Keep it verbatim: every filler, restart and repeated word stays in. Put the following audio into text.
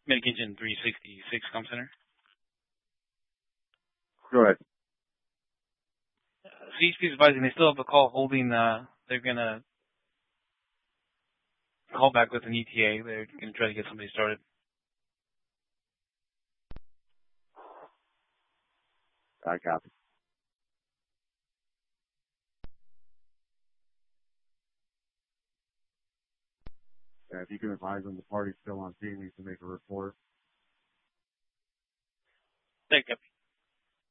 Medication three sixty-six Com Center. Go ahead. Uh, C H P is advising they still have a call holding. Uh, they're going to call back with an E T A. They're going to try to get somebody started. I copy. Yeah, if you can advise them the party's still on scene, needs to make a report. Thank you.